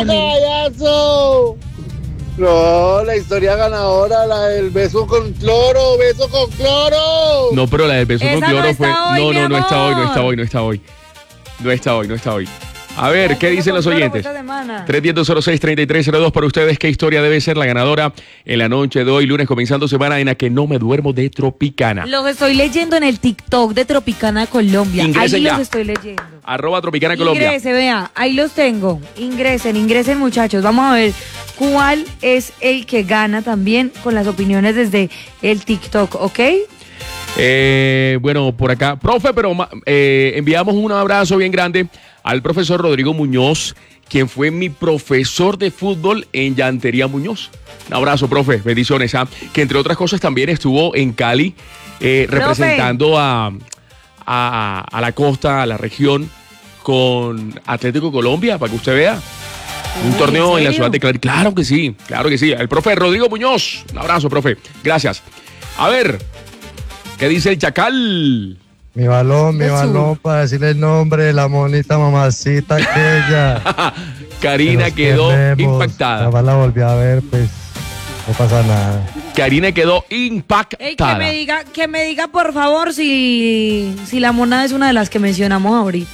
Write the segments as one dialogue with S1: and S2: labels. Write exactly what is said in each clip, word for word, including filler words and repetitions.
S1: mil.
S2: ¡Payaso! No, la historia ganadora, la del beso con cloro, beso con cloro.
S3: No, pero la del beso con
S1: Esa no
S3: cloro
S1: está
S3: fue.
S1: hoy,
S3: No,
S1: mi
S3: no, no está hoy, no
S1: amor.
S3: está hoy, no está hoy. No está hoy, no está hoy. A ver,
S1: La
S3: ¿qué
S1: beso
S3: dicen
S1: con
S3: los
S1: cloro
S3: oyentes?
S1: fue esta semana.
S3: tres diez dos cero seis treinta y tres cero dos para ustedes. ¿Qué historia debe ser la ganadora en la noche de hoy, lunes, comenzando semana en la que no me duermo de Tropicana?
S1: Los estoy leyendo en el TikTok de Tropicana Colombia.
S3: Ingresen
S1: Ahí
S3: ya.
S1: los estoy leyendo.
S3: Arroba Tropicana Colombia.
S1: Ingrese, vea, ahí los tengo. Ingresen, ingresen muchachos. Vamos a ver cuál es el que gana también con las opiniones desde el TikTok, ¿ok?
S3: Eh, bueno, por acá, profe, pero eh, enviamos un abrazo bien grande al profesor Rodrigo Muñoz, quien fue mi profesor de fútbol en Llantería Muñoz. Un abrazo, profe, bendiciones. ¿ah? Que entre otras cosas también estuvo en Cali eh, representando a, a, a la costa, a la región, con Atlético Colombia, para que usted vea. Un
S1: Uy,
S3: torneo
S1: ¿en
S3: en la
S1: serio?
S3: ciudad de Cali. Claro que sí, claro que sí. El profe Rodrigo Muñoz. Un abrazo, profe. Gracias. A ver, ¿qué dice el Chacal?
S4: Mi balón, mi
S1: Jesús.
S4: balón para decirle el nombre de la monita mamacita aquella.
S3: Karina
S4: Nos
S3: quedó
S4: queremos.
S3: impactada.
S4: Nada más la volví a ver, pues no pasa nada.
S3: Karina quedó impactada.
S1: Ey, que me diga, que me diga por favor si, si la monada es una de las que mencionamos ahorita.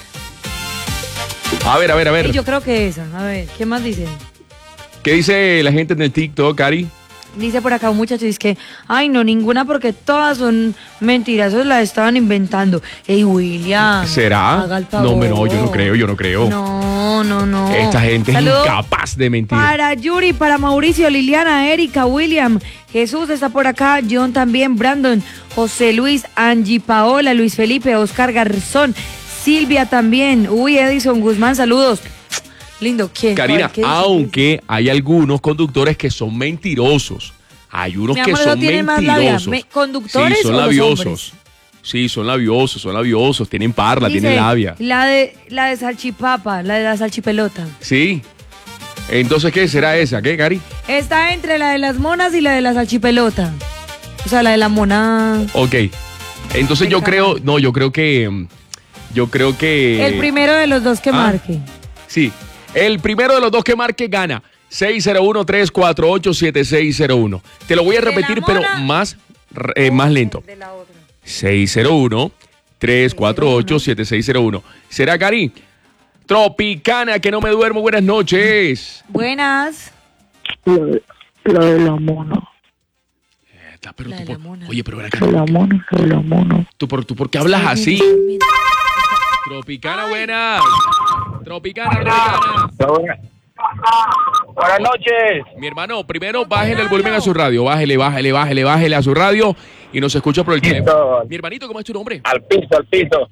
S3: A ver, a ver, a ver.
S1: Ey, yo creo que esa. A ver, ¿qué más dicen?
S3: ¿Qué dice la gente en el TikTok, Cari?
S1: Dice por acá un muchacho, dice que, ay no, ninguna porque todas son mentiras, esos las estaban inventando. Ey, William.
S3: ¿Será?
S1: haga el
S3: No, me- no,
S1: favor.
S3: yo no creo, yo no creo.
S1: No, no, no.
S3: Esta gente
S1: Saludos
S3: es incapaz de mentir.
S1: para Yuri, para Mauricio, Liliana, Erika, William, Jesús está por acá, John también, Brandon, José Luis, Angie Paola, Luis Felipe, Oscar Garzón, Silvia también, uy, Edison Guzmán, saludos. Lindo, ¿quién?
S3: Karina,
S1: ¿Cuál? ¿Qué dice?
S3: aunque hay algunos conductores que son mentirosos. Hay unos
S1: Mi
S3: que
S1: amor, eso
S3: son
S1: tiene más labia.
S3: mentirosos.
S1: Me- ¿conductores
S3: sí, son
S1: o los
S3: labiosos.
S1: hombres?
S3: Sí, son labiosos, son labiosos. Tienen parla,
S1: Dice,
S3: tienen labia.
S1: La de, la de salchipapa, la de la salchipelota.
S3: Sí. Entonces, ¿qué será esa? ¿Qué, Cari?
S1: Está entre la de las monas y la de la salchipelota. O sea, la de la mona.
S3: Ok. Entonces
S1: El
S3: yo creo,
S1: canal.
S3: no, yo creo que, yo creo que.
S1: El primero de los dos que
S3: ah.
S1: marque.
S3: Sí, el primero de los dos que marque gana. seis cero uno, tres cuatro ocho, siete seis cero uno. Te lo voy a
S1: ¿De la
S3: repetir, pero
S1: mona?
S3: más, eh, más lento.
S1: De la otra.
S3: seis cero uno, tres cuatro ocho, siete seis cero uno. ¿Será, Cari? Tropicana, que no me duermo. Buenas noches.
S1: Buenas.
S5: Lo de, lo de la mona.
S3: Está, pero
S1: La
S3: tú
S1: de la
S3: por-
S1: mona.
S3: Oye, pero ven acá.
S5: Lo de la mona, lo de la mona.
S3: ¿Tú por, tú por qué hablas así?
S1: Mira.
S3: Tropicana, buenas. Tropicana, Tropicana.
S6: Buenas noches.
S3: Mi hermano, primero bájele el volumen a su radio. Bájele, bájele, bájele, bájele a su radio y nos escucha por el teléfono. Mi hermanito, ¿cómo es tu nombre?
S6: Al piso, al piso.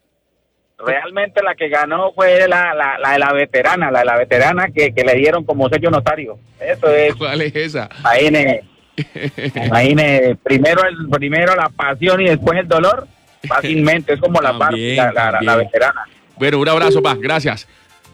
S6: Realmente la que ganó fue la, la, la de la veterana, la de la veterana que, que le dieron como sello notario. Eso es.
S3: ¿Cuál es esa?
S6: Imagine, imagine primero, el, primero la pasión y después el dolor. Fácilmente, es como la
S3: También,
S6: parte, la, la, la, la
S3: también.
S6: veterana.
S3: Bueno, un abrazo, pa, gracias.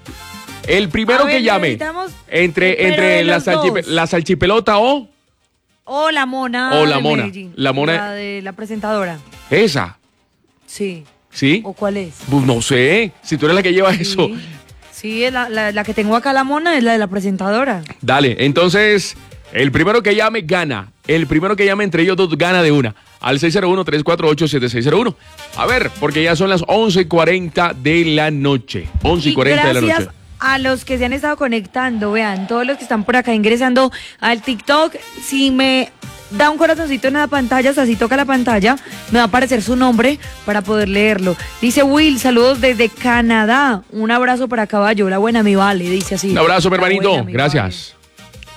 S3: El primero
S1: A ver,
S3: que llame
S1: necesitamos
S3: entre,
S1: el
S3: entre
S1: de
S3: la,
S1: los
S3: salchipe-
S1: dos.
S3: la salchipelota o
S1: O la mona.
S3: O la
S1: de
S3: mona.
S1: Medellín.
S3: La mona-
S1: La de la presentadora.
S3: esa,
S1: Sí.
S3: ¿sí?
S1: ¿O cuál es?
S3: Pues no sé, si tú eres la que lleva eso.
S1: Sí, sí es la, la, la que tengo acá, la mona, es la de la presentadora.
S3: Dale, entonces, el primero que llame gana. El primero que llame entre ellos dos gana de una. Al seis cero uno, tres cuatro ocho, siete seis cero uno. A ver, porque ya son las once y cuarenta de la noche. once y cuarenta de la
S1: gracias
S3: noche.
S1: a los que se han estado conectando, vean, todos los que están por acá ingresando al TikTok, si me da un corazoncito en la pantalla, o sea, si toca la pantalla, me va a aparecer su nombre para poder leerlo. Dice Will, saludos desde Canadá. Un abrazo para Caballo, la buena mi vale, dice así.
S3: Un abrazo, mi
S1: La
S3: hermanito.
S1: buena, mi
S3: Gracias.
S1: vale.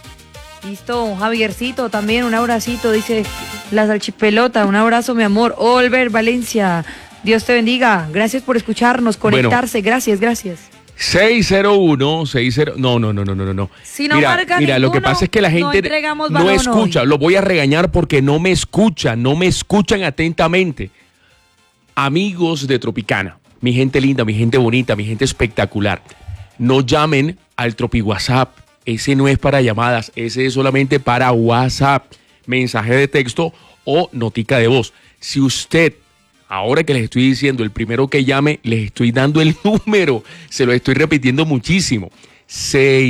S1: Listo, Javiercito también, un abracito, dice la salchipelota, un abrazo, mi amor. Olver Valencia, Dios te bendiga. Gracias por escucharnos, conectarse, gracias, gracias.
S3: seis cero uno, seis cero. No, no, no, no, no, no.
S1: Si no
S3: mira,
S1: marca
S3: mira, lo que
S1: ninguno,
S3: pasa es que la
S1: no
S3: gente
S1: entregamos
S3: no
S1: balón
S3: escucha.
S1: hoy.
S3: Lo voy a regañar porque no me escuchan, no me escuchan atentamente. Amigos de Tropicana, mi gente linda, mi gente bonita, mi gente espectacular, no llamen al Tropi WhatsApp. Ese no es para llamadas, ese es solamente para WhatsApp, mensaje de texto o notica de voz. Si usted, ahora que les estoy diciendo, el primero que llame, les estoy dando el número, se lo estoy repitiendo muchísimo. seis